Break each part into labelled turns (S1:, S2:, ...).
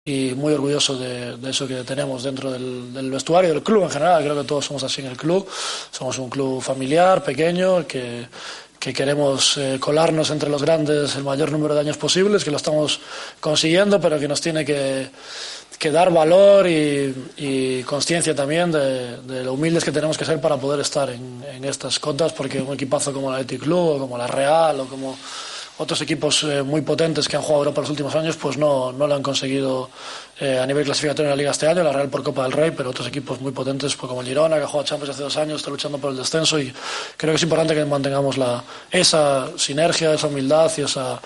S1: y muy orgulloso de eso que tenemos dentro del vestuario del club en general. Creo que todos somos así en el club. Somos un club familiar, pequeño, que queremos colarnos entre los grandes el mayor número de años posibles, que lo estamos consiguiendo, pero que nos tiene que dar valor y consciencia también de lo humildes que tenemos que ser para poder estar en estas cotas, porque un equipazo como el Athletic Club o como la Real o como otros equipos muy potentes que han jugado Europa los últimos años, pues no lo han conseguido a nivel clasificatorio en la Liga este año, la Real por Copa del Rey, pero otros equipos muy potentes, pues como el Girona, que ha jugado Champions hace 2 años, está luchando por el descenso, y creo que es importante que mantengamos esa sinergia, esa humildad y esa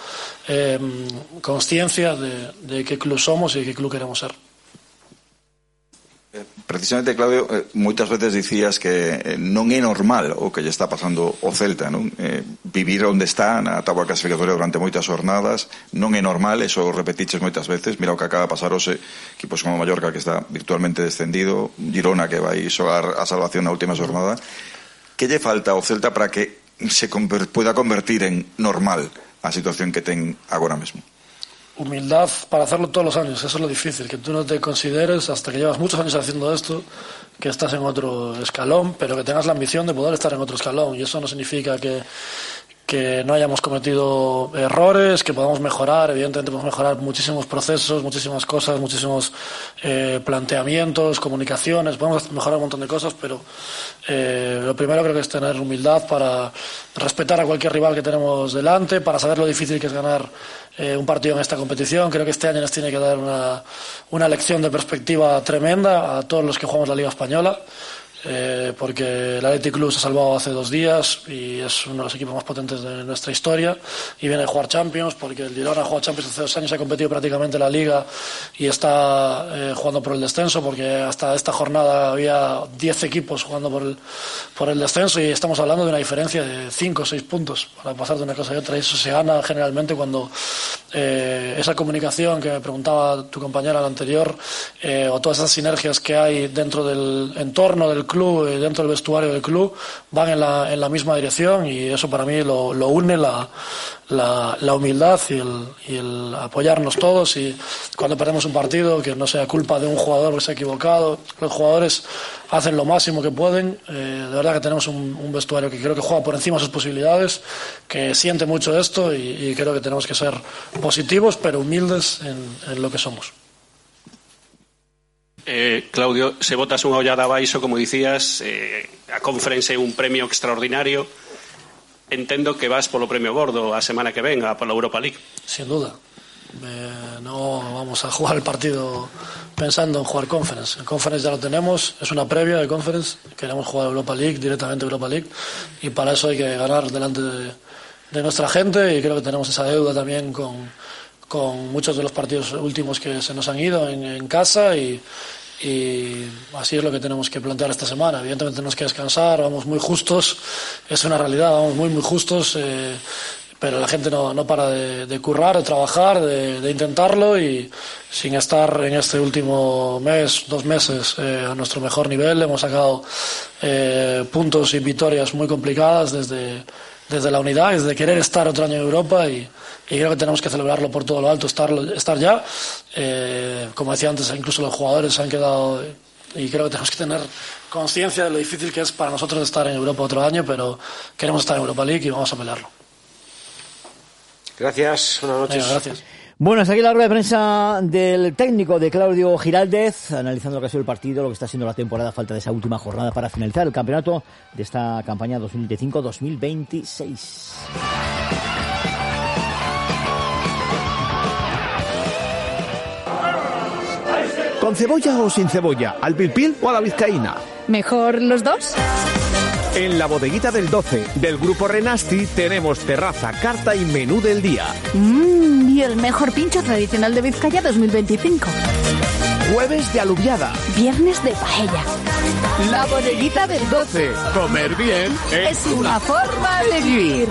S1: consciencia de qué club somos y de qué club queremos ser.
S2: Precisamente, Claudio, moitas veces dicías que non é normal o que lle está pasando o Celta, non? Vivir onde está na táboa clasificatoria durante moitas jornadas non é normal, eso repetiches moitas veces. Mira o que acaba de pasar hoxe, equipos como Mallorca, que está virtualmente descendido, Girona, que vai xogar a salvación na última jornada. Que lle falta ao Celta para que se pueda convertir en normal a situación que ten agora mesmo?
S1: Humildad para hacerlo todos los años, eso es lo difícil, que tú no te consideres, hasta que llevas muchos años haciendo esto, que estás en otro escalón, pero que tengas la ambición de poder estar en otro escalón, y eso no significa que no hayamos cometido errores, que podamos mejorar. Evidentemente podemos mejorar muchísimos procesos, muchísimas cosas, muchísimos planteamientos, comunicaciones, podemos mejorar un montón de cosas, pero lo primero creo que es tener humildad para respetar a cualquier rival que tenemos delante, para saber lo difícil que es ganar un partido en esta competición. Creo que este año nos tiene que dar una lección de perspectiva tremenda a todos los que jugamos la Liga Española, porque el Athletic Club se ha salvado hace 2 días y es uno de los equipos más potentes de nuestra historia y viene a jugar Champions, porque el Girona ha jugado Champions hace 2 años, ha competido prácticamente en la Liga y está jugando por el descenso, porque hasta esta jornada había 10 equipos jugando por el descenso, y estamos hablando de una diferencia de 5 o 6 puntos para pasar de una cosa a otra, y eso se gana generalmente cuando esa comunicación que me preguntaba tu compañera la anterior, o todas esas sinergias que hay dentro del entorno del club y dentro del vestuario del club van en la misma dirección, y eso para mí lo une la humildad y el apoyarnos todos, y cuando perdemos un partido que no sea culpa de un jugador que se ha equivocado. Los jugadores hacen lo máximo que pueden, de verdad que tenemos un vestuario que creo que juega por encima de sus posibilidades, que siente mucho esto, y creo que tenemos que ser positivos pero humildes en lo que somos.
S3: Claudio, se botas unha ollada abaixo, como dicías, a Conference é un premio extraordinario. Entendo que vas polo premio gordo a semana que venga, pola Europa League.
S1: Sin duda. No vamos a jugar el partido pensando en jugar Conference. En Conference ya lo tenemos, es una previa de Conference. Queremos jugar Europa League, directamente Europa League, y para eso hay que ganar delante de nuestra gente, y creo que tenemos esa deuda también con muchos de los partidos últimos que se nos han ido en casa, y así es lo que tenemos que plantear esta semana. Evidentemente tenemos que descansar, vamos muy justos, es una realidad, vamos muy justos, pero la gente no para de currar, de trabajar, de intentarlo, y sin estar en este último mes, 2 meses, a nuestro mejor nivel. Hemos sacado puntos y victorias muy complicadas desde la unidad, desde querer estar otro año en Europa, y creo que tenemos que celebrarlo por todo lo alto, estar ya. Como decía antes, incluso los jugadores se han quedado, y creo que tenemos que tener conciencia de lo difícil que es para nosotros estar en Europa otro año, pero queremos estar en Europa League y vamos a pelearlo.
S4: Gracias, buenas noches.
S1: Gracias.
S5: Bueno, hasta aquí la rueda de prensa del técnico de Claudio Giraldez, analizando lo que ha sido el partido, lo que está siendo la temporada, falta de esa última jornada para finalizar el campeonato de esta campaña 2025-2026.
S6: ¿Con cebolla o sin cebolla? ¿Al pil pil o a la vizcaína?
S7: ¿Mejor los dos?
S6: En la bodeguita del 12 del Grupo Renasti tenemos terraza, carta y menú del día.
S7: Y el mejor pincho tradicional de Vizcaya 2025.
S6: Jueves de alubiada.
S7: Viernes de paella.
S6: La bodeguita del 12. Comer bien
S7: es una forma de vivir.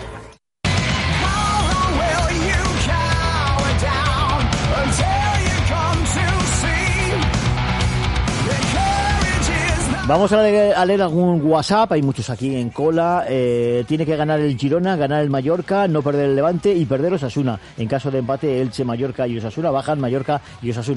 S5: Vamos a leer algún WhatsApp, hay muchos aquí en cola. Tiene que ganar el Girona, ganar el Mallorca, no perder el Levante y perder Osasuna. En caso de empate, Elche, Mallorca y Osasuna bajan, Mallorca y Osasuna.